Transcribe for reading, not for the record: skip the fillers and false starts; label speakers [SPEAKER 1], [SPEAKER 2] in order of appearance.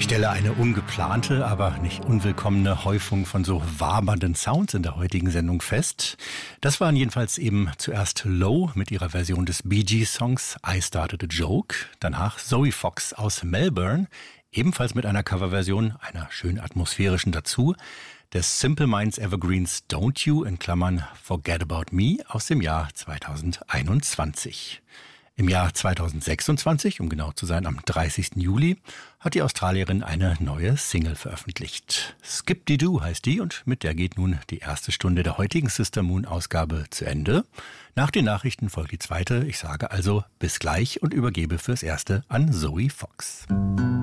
[SPEAKER 1] stelle eine ungeplante, aber nicht unwillkommene Häufung von so wabernden Sounds in der heutigen Sendung fest. Das waren jedenfalls eben zuerst Low mit ihrer Version des Bee Gees Songs I Started a Joke, danach Zoe Fox aus Melbourne, ebenfalls mit einer Coverversion, einer schön atmosphärischen dazu, des Simple Minds Evergreens Don't You in Klammern Forget About Me aus dem Jahr 2021. Im Jahr 2026, um genau zu sein, am 30. Juli, hat die Australierin eine neue Single veröffentlicht. Skip-Dee-Doo heißt die und mit der geht nun die erste Stunde der heutigen Sister Moon-Ausgabe zu Ende. Nach den Nachrichten folgt die zweite. Ich sage also bis gleich und übergebe fürs Erste an Zoe Fox.